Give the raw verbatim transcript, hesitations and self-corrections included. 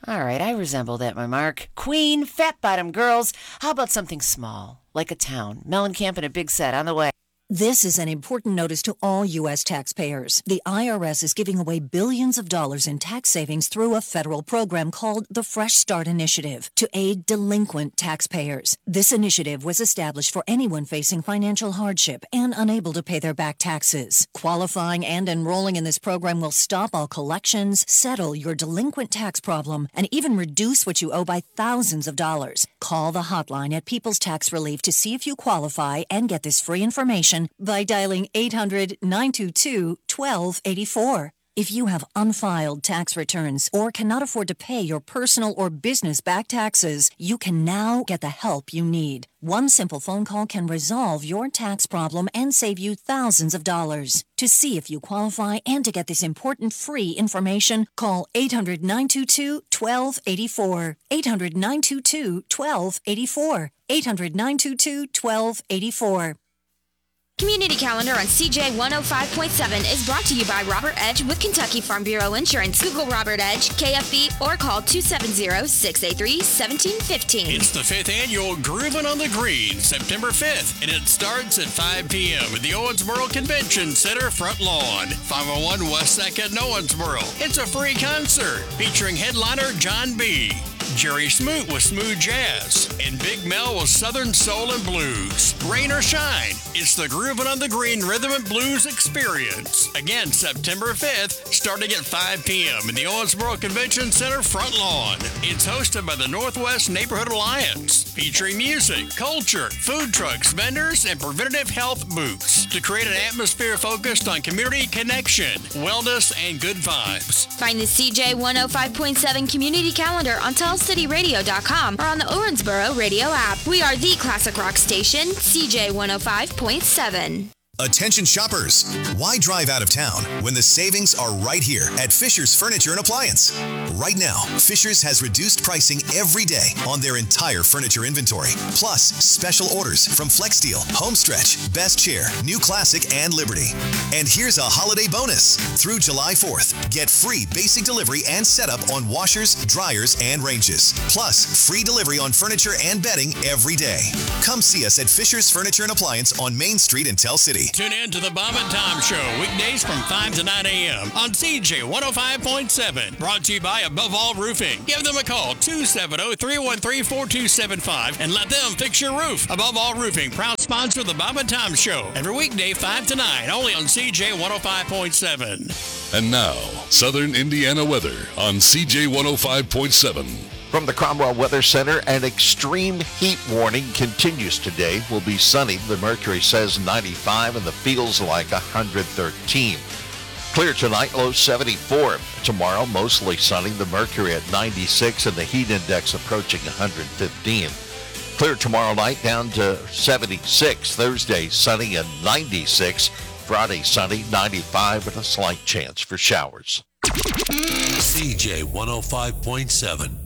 All right, I resemble that, my mark. Queen, fat bottom girls. How about something small, like a town? Mellencamp and a big set on the way. This is an important notice to all U S taxpayers. The I R S is giving away billions of dollars in tax savings through a federal program called the Fresh Start Initiative to aid delinquent taxpayers. This initiative was established for anyone facing financial hardship and unable to pay their back taxes. Qualifying and enrolling in this program will stop all collections, settle your delinquent tax problem, and even reduce what you owe by thousands of dollars. Call the hotline at People's Tax Relief to see if you qualify and get this free information by dialing eight hundred, nine two two, one two eight four. If you have unfiled tax returns or cannot afford to pay your personal or business back taxes, you can now get the help you need. One simple phone call can resolve your tax problem and save you thousands of dollars. To see if you qualify and to get this important free information, call eight hundred, nine two two, one two eight four. eight hundred, nine two two, one two eight four. eight hundred, nine two two, one two eight four. Community Calendar on C J one oh five point seven is brought to you by Robert Edge with Kentucky Farm Bureau Insurance. Google Robert Edge, K F B, or call two seven zero, six eight three, one seven one five. It's the fifth annual Groovin' on the Green, September fifth, and it starts at five p.m. at the Owensboro Convention Center front lawn, five oh one West second in Owensboro. It's a free concert featuring headliner John B., Jerry Smoot with Smooth Jazz, and Big Mel with Southern Soul and Blues. Rain or shine, it's the Groovin' on the Green Rhythm and Blues Experience. Again, September fifth, starting at five p.m. in the Owensboro Convention Center front lawn. It's hosted by the Northwest Neighborhood Alliance, featuring music, culture, food trucks, vendors, and preventative health booths to create an atmosphere focused on community connection, wellness, and good vibes. Find the C J one oh five point seven Community Calendar on tell city radio dot com or on the Owensboro radio app. We are the classic rock station, C J one oh five point seven. Attention shoppers, why drive out of town when the savings are right here at Fisher's Furniture and Appliance? Right now, Fisher's has reduced pricing every day on their entire furniture inventory, plus special orders from FlexSteel, Homestretch, Best Chair, New Classic, and Liberty. And here's a holiday bonus. Through July fourth, get free basic delivery and setup on washers, dryers, and ranges, plus free delivery on furniture and bedding every day. Come see us at Fisher's Furniture and Appliance on Main Street in Tell City. Tune in to the Bob and Tom Show, weekdays from five to nine a.m. on C J one oh five point seven. Brought to you by Above All Roofing. Give them a call, two seven zero, three one three, four two seven five, and let them fix your roof. Above All Roofing, proud sponsor of the Bob and Tom Show. Every weekday, five to nine, only on C J one oh five point seven. And now, Southern Indiana weather on C J one oh five point seven. From the Cromwell Weather Center, an extreme heat warning continues today. Will be sunny. The mercury says ninety-five and the feels like one hundred thirteen. Clear tonight, low seventy-four. Tomorrow, mostly sunny. The mercury at ninety-six and the heat index approaching one hundred fifteen. Clear tomorrow night, down to seventy-six. Thursday, sunny and ninety-six. Friday, sunny, ninety-five with a slight chance for showers. C J one oh five point seven.